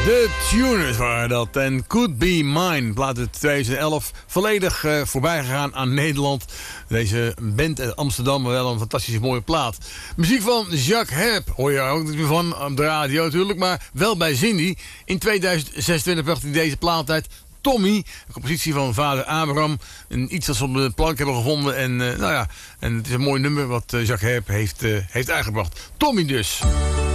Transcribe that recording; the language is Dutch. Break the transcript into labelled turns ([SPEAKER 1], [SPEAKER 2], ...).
[SPEAKER 1] De Tuners waren dat. En Could Be Mine, plaat uit 2011. Volledig voorbij gegaan aan Nederland. Deze band uit Amsterdam, maar wel een fantastische mooie plaat. Muziek van Jacques Herp. Hoor je ook niet meer van op de radio natuurlijk. Maar wel bij Cindy. In 2026 bracht hij deze plaat uit. Tommy, een compositie van vader Abraham. Iets dat ze op de plank hebben gevonden. En en het is een mooi nummer wat Jacques Herp heeft uitgebracht. Tommy dus.